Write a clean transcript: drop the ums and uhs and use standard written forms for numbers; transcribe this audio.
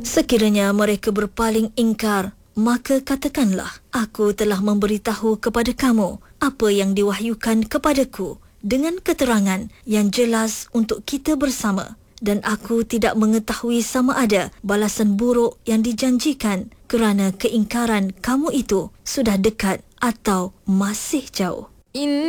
Sekiranya mereka berpaling ingkar, maka katakanlah, aku telah memberitahu kepada kamu apa yang diwahyukan kepadaku dengan keterangan yang jelas untuk kita bersama. Dan aku tidak mengetahui sama ada balasan buruk yang dijanjikan kerana keingkaran kamu itu sudah dekat atau masih jauh.